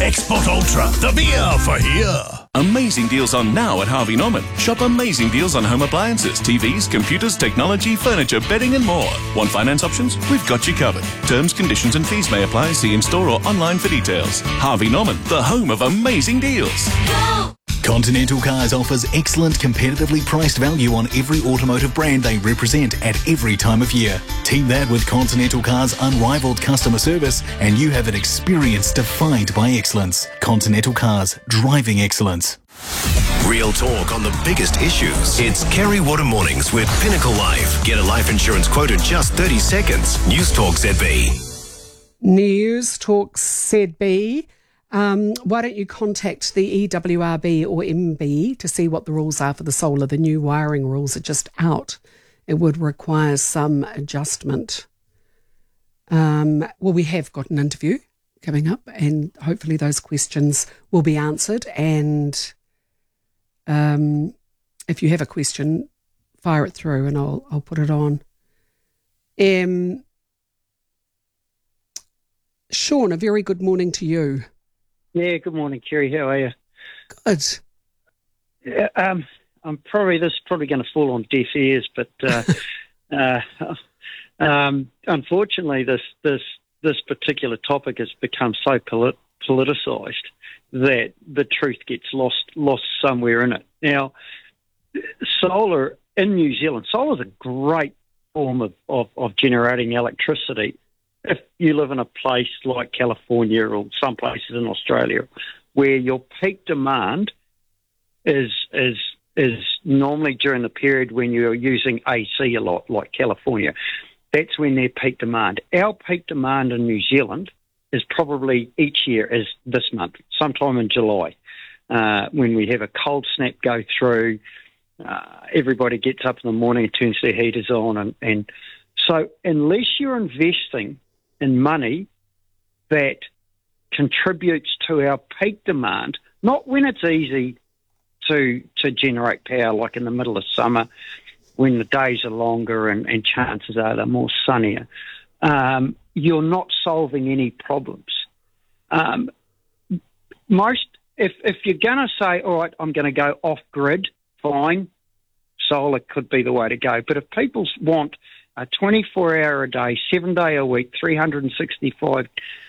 Export Ultra, the beer for here. Amazing deals on now at Harvey Norman. Shop amazing deals on home appliances, TVs, computers, technology, furniture, bedding and more. Want finance options? We've got you covered. Terms, conditions and fees may apply. See in-store or online for details. Harvey Norman, the home of amazing deals. Go! Continental Cars offers excellent competitively priced value on every automotive brand they represent at every time of year. Team that with Continental Cars' unrivaled customer service and you have an experience defined by excellence. Continental Cars, driving excellence. Real talk on the biggest issues. It's Kerry Water Mornings with Pinnacle Life. Get a life insurance quote in just 30 seconds. News Talk ZB. News Talk ZB. Why don't you contact the EWRB or MB to see what the rules are for the solar? The new wiring rules are just out. It would require some adjustment. Well, we have got an interview coming up and hopefully those questions will be answered. And if you have a question, fire it through and I'll put it on. Sean, a very good morning to you. Yeah, good morning, Kerry. How are you? Good. I'm probably going to fall on deaf ears, but unfortunately, this particular topic has become so politicised that the truth gets lost somewhere in it. Now, solar in New Zealand, solar is a great form of generating electricity. If you live in a place like California or some places in Australia where your peak demand is normally during the period when you're using AC a lot, like California, that's when their peak demand. Our peak demand in New Zealand is probably each year is this month, sometime in July, when we have a cold snap go through. Everybody gets up in the morning and turns their heaters on. And so unless you're investing in money that contributes to our peak demand, not when it's easy to generate power, like in the middle of summer when the days are longer and chances are they're more sunnier, you're not solving any problems. If you're going to say, all right, I'm going to go off-grid, fine, solar could be the way to go. But if people want a 24-hour a day, 7-day a week, 365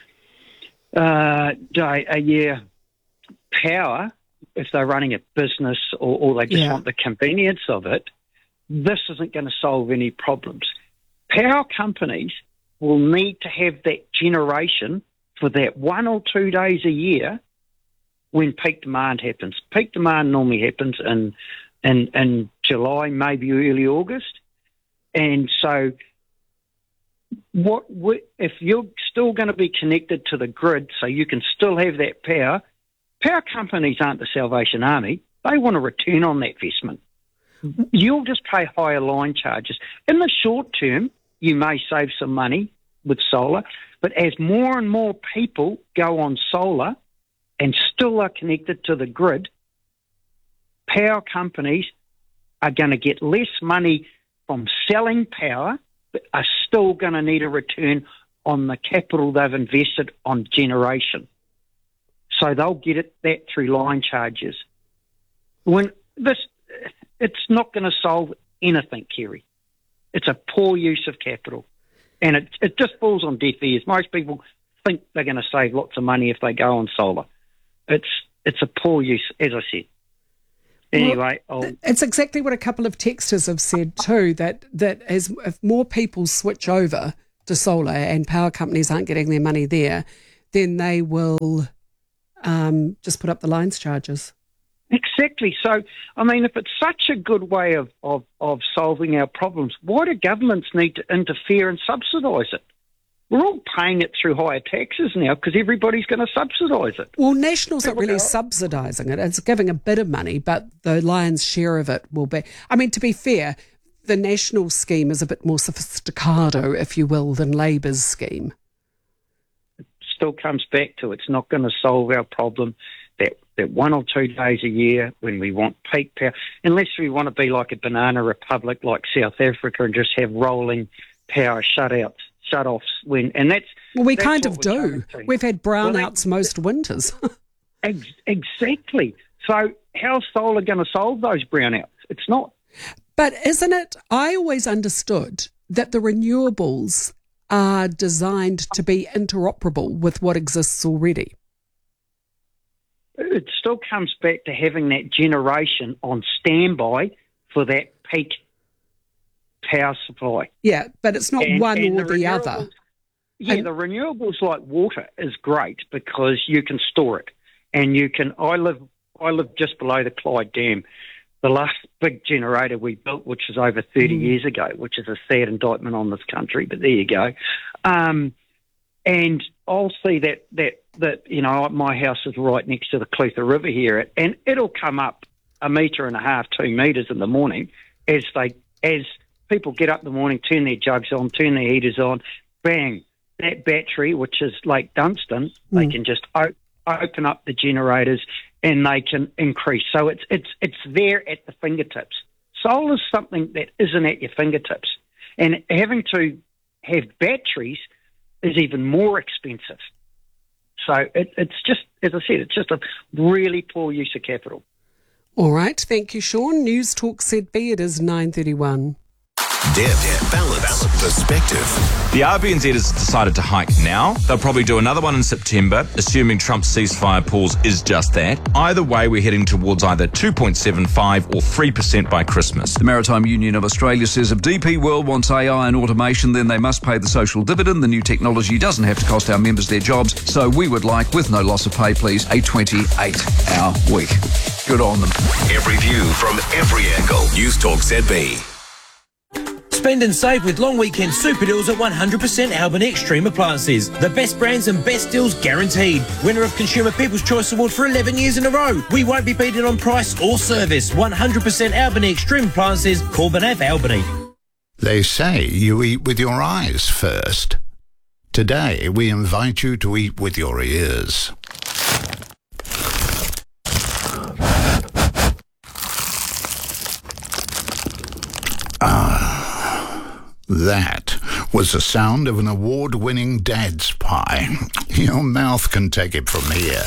day a year power, if they're running a business or they just want the convenience of it, this isn't going to solve any problems. Power companies will need to have that generation for that 1 or 2 days a year when peak demand happens. Peak demand normally happens in July, maybe early August. And so if you're still going to be connected to the grid so you can still have that power companies aren't the Salvation Army. They want a return on that investment. You'll just pay higher line charges. In the short term, you may save some money with solar, but as more and more people go on solar and still are connected to the grid, power companies are going to get less money from selling power, but are still going to need a return on the capital they've invested on generation. So they'll get that through line charges. It's not going to solve anything, Kerry. It's a poor use of capital. And it just falls on deaf ears. Most people think they're going to save lots of money if they go on solar. It's a poor use, as I said. Anyway, it's exactly what a couple of texters have said too, that if more people switch over to solar and power companies aren't getting their money there, then they will just put up the lines charges. Exactly. So, I mean, if it's such a good way of solving our problems, why do governments need to interfere and subsidise it? We're all paying it through higher taxes now because everybody's going to subsidise it. Well, National's not really subsidising it. It's giving a bit of money, but the lion's share of it will be... I mean, to be fair, the National scheme is a bit more sophisticado, if you will, than Labour's scheme. It still comes back to it's not going to solve our problem that 1 or 2 days a year when we want peak power, unless we want to be like a banana republic like South Africa and just have rolling power shutouts. shut-offs and that's... Well, we that's kind what of we're do. coming to. We've had brownouts most winters. Exactly. So how's solar going to solve those brownouts? It's not. But isn't it, I always understood that the renewables are designed to be interoperable with what exists already. It still comes back to having that generation on standby for that peak power supply. Yeah, but it's not one or the other. Yeah, the renewables like water is great because you can store it, and you can. I live just below the Clyde Dam. The last big generator we built, which was over 30 years ago, which is a sad indictment on this country, but there you go. And I'll see that my house is right next to the Clutha River here, and it'll come up 1.5 meters, 2 meters in the morning as people get up in the morning, turn their jugs on, turn their heaters on, bang, that battery, which is Lake Dunstan, they can just open up the generators and they can increase. So it's there at the fingertips. Solar's something that isn't at your fingertips, and having to have batteries is even more expensive. So it's just, as I said, it's just a really poor use of capital. All right, thank you, Sean. News Talk ZB, it is 9:31. Balance, perspective. The RBNZ has decided to hike now. They'll probably do another one in September, assuming Trump's ceasefire pause is just that. Either way, we're heading towards either 2.75 or 3% by Christmas. The Maritime Union of Australia says if DP World wants AI and automation, then they must pay the social dividend. The new technology doesn't have to cost our members their jobs, so we would like, with no loss of pay, please, a 28-hour week. Good on them. Every view from every angle. News Talk ZB. Spend and save with long weekend super deals at 100% Albany Extreme Appliances. The best brands and best deals guaranteed. Winner of Consumer People's Choice Award for 11 years in a row. We won't be beaten on price or service. 100% Albany Extreme Appliances. Call Banav Albany. They say you eat with your eyes first. Today, we invite you to eat with your ears. That was the sound of an award-winning Dad's pie. Your mouth can take it from here.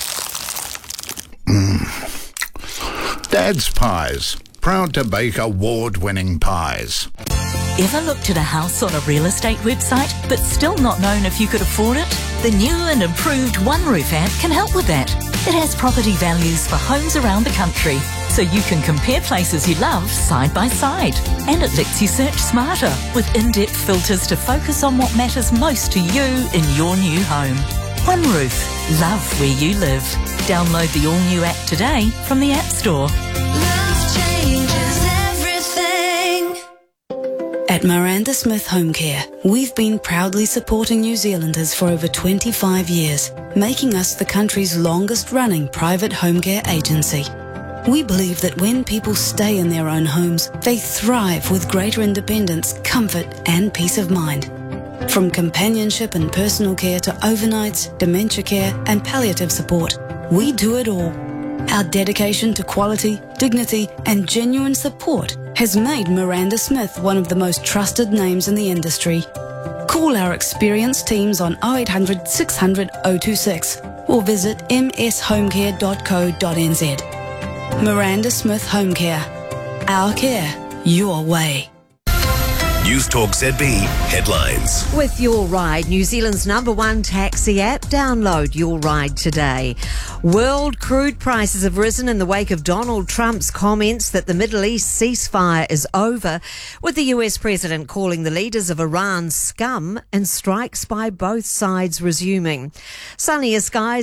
Dad's Pies, proud to bake award-winning pies. Ever looked at a house on a real estate website but still not known if you could afford it? The new and improved OneRoof app can help with that. It has property values for homes around the country, so you can compare places you love side by side. And it lets you search smarter with in-depth filters to focus on what matters most to you in your new home. OneRoof. Love where you live. Download the all-new app today from the App Store. Love changes everything. At Miranda Smith Home Care, we've been proudly supporting New Zealanders for over 25 years, making us the country's longest-running private home care agency. We believe that when people stay in their own homes, they thrive with greater independence, comfort and peace of mind. From companionship and personal care to overnights, dementia care and palliative support, we do it all. Our dedication to quality, dignity and genuine support has made Miranda Smith one of the most trusted names in the industry. Call our experienced teams on 0800 600 026 or visit mshomecare.co.nz. Miranda Smith Home Care. Our care, your way. News Talk ZB headlines. With Your Ride, New Zealand's #1 taxi app, download Your Ride today. World crude prices have risen in the wake of Donald Trump's comments that the Middle East ceasefire is over, with the US president calling the leaders of Iran scum and strikes by both sides resuming. Sunnier skies